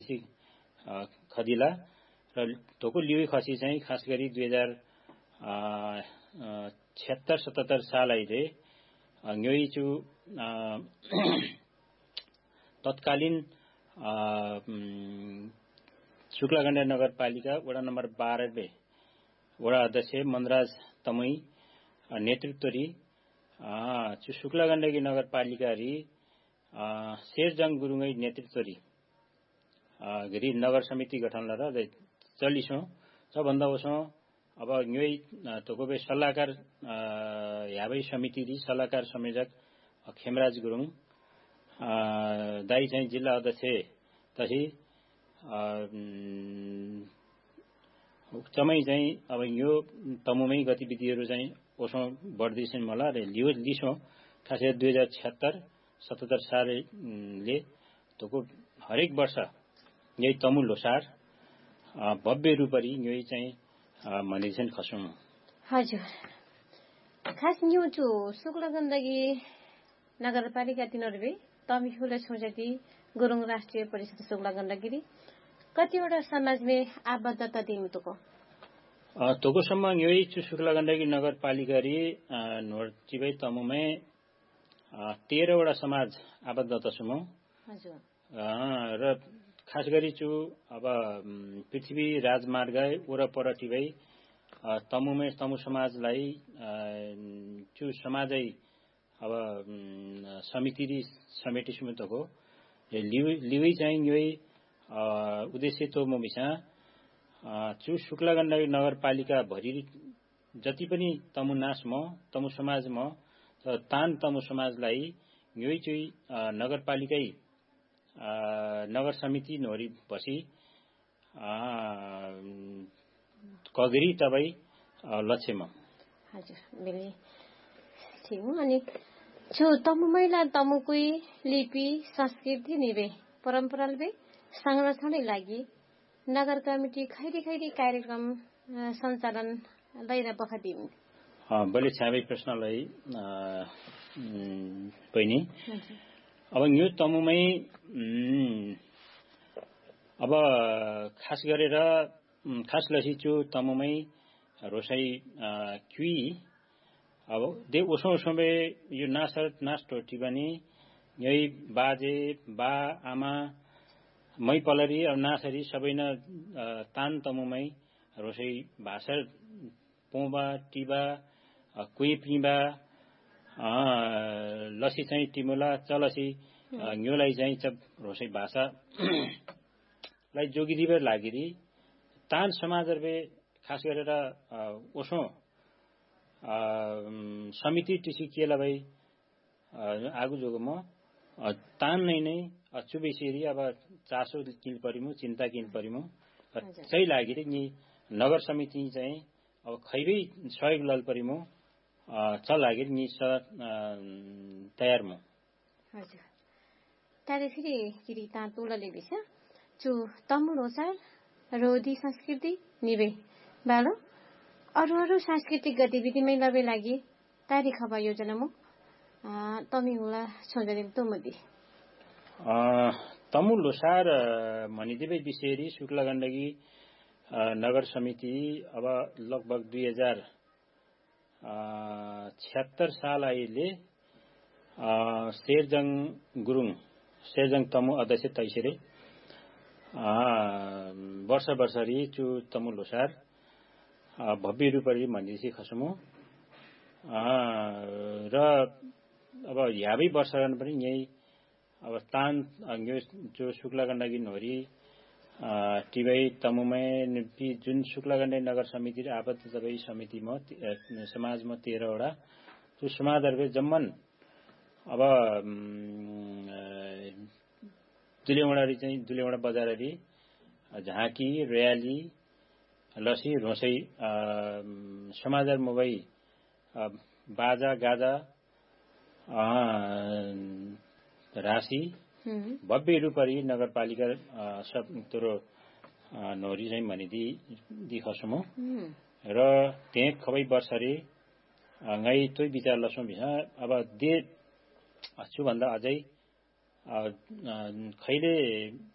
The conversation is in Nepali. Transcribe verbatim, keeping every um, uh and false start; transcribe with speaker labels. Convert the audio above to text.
Speaker 1: खदिला र धोको लिउई खसी चाहिँ खास गरी दुई हजार छिहत्तर सतहत्तर साल अहिले न्योइचु तत्कालीन शुक्लागण्डा नगरपालिका वडा नम्बर बाह्र में वडा अध्यक्ष मनराज तमुई नेतृत्वरी शुक्लागण्डकी नगरपालिका री शेरजङ गुरुङै नेतृत्वरी गरी नगर समिति गठन गरेर चलिसौं सबभन्दा उसो अब न्योइ तोकोबे सल्लाहकार याबै समिति री सल्लाहकार संयोजक खेमराज गुरुङ दाई चाहिँ जिल्ला अध्यक्ष तही चमै चाहिँ अब यो तमुमै गतिविधिहरू चाहिँ ओसो बढ्दैछन् मला र लियो लिसो खास गरी दुई हजार छिहत्तर सतहत्तर सालले तोको हरेक वर्ष यही तमु लोसार भव्य रूपरी यही चाहिँ मनिसन खसौं।
Speaker 2: हजुर खास न्यू छु शुक्ला गण्डकी नगरपालिका तिनरबे तमिहुले छोजती गुरुङ राष्ट्रिय परिषद शुक्ला गण्डकी कतिवटा समाजले आबद्धता दिनु तोको
Speaker 1: तोको सम्म यही छु शुक्ला गण्डकी नगरपालिका री नोर्चिबै तमुमै तेह्र वटा समाज आबद्धता सुमौ।
Speaker 2: हजुर
Speaker 1: र खास गरी छु अब पृथ्वी राजमार्ग वरपर टिबै तमुमै तमु समाजलाई छु समाजै अब समिति री समिति समितिको लिउई चाहिँ यही उद्देश्य तो मुमिसा छु शुक्ला गण्डकी नगरपालिका भरि जति पनि तमु नासमा तमु समाजमा तान तमु समाजलाई यही चाहिँ नगरपालिकै नगर समिति नोरी बसी कगरी तबै लक्ष्यमा।
Speaker 2: हजुर बेले ठीक हो अनि छु तमु महिला तमुकुई लिपि संस्कृति निबे परम्पराले संरक्षणै लागि नगर कमिटी खैरी खैरी कार्यक्रम सञ्चालन दैर बखदिम
Speaker 1: बले छाबे प्रश्नलाई पनि अब यो तमुमै अब खास गरेर खास लसिचु तमुमै रोसै क्युई अब दे ओसो ओसोबे यो नासर नास टोटी बनी यही बाजे बा आमा मै पलरी अब नासरी सबै न तान तमुमै रोसै भाषा पोबा टिबा कुई पिबा लसी चाहिँ टिमुला चलसी न्योलाई चाहिँ चब रोसै भाषा लाई जोगिदिबे लागिरी तान समाजहरुले खास गरेर ओसो समिति टिसी केला भाइ आगु जोगमा तान नै नै अचुबेसेरी अब चासो किन परिमु चिन्ता किन परिमु चाहिँ लागिरी नि नगर समिति चाहिँ अब खैबै सहयोग लल परिमु चल लागिरी नि स तयार मु।
Speaker 2: हजुर तारे फेरि किरी ता तोलले बिसा चु तमुरो साल रोधी संस्कृति निबे बालो अरु अरु सांस्कृतिक गतिविधिमै लबे लागि तारिख खबा योजना मु तमी होला छोजले तो मदि
Speaker 1: तमु लोसार मनिदिबे बिसेरी शुक्ला गण्डकी नगर समिति अब लगभग दुई हजार छिहत्तर साल आइले शेरजङ गुरुङ शेरजङ तमु अध्यक्ष तैसेरे वर्ष वर्षरी चु तमु लोसार भव्य रूपरी मन्दिसी खसमु र अब याबै वर्षगण पनि यही अब तान जो शुक्ला गण्डकी नोरी टिबै तमुमै निपि जुन शुक्ला गण्डकी नगर समिति र आबद्ध सबै समितिमा समाजमा तेह्र वटा त्यो समाजहरुले जम्मन अब दुलेवडारी चाहिँ दुलेवडा बजाररी झाँकी रयाली लसी रोसै समाजहरु मोबाइ बाजा गाजा राशि भव्य रूपरी नगरपालिका सब तोरो नोरी चाहिँ भनिदि दिखसमु र त्यही खबै वर्षरी ngै तोइ विचार लसौं बिहा अब दे छु भन्दा अझै खैले